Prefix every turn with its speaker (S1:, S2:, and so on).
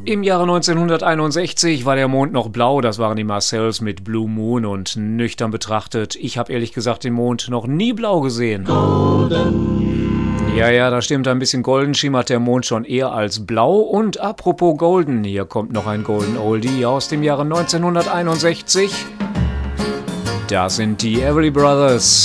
S1: Im Jahre 1961 war der Mond noch blau, das waren die Marcells mit Blue Moon und nüchtern betrachtet, ich habe ehrlich gesagt den Mond noch nie blau gesehen. Golden. Ja, das stimmt, ein bisschen golden schimmert der Mond schon eher als blau. Und apropos golden, hier kommt noch ein Golden Oldie aus dem Jahre 1961. Das sind die Everly Brothers.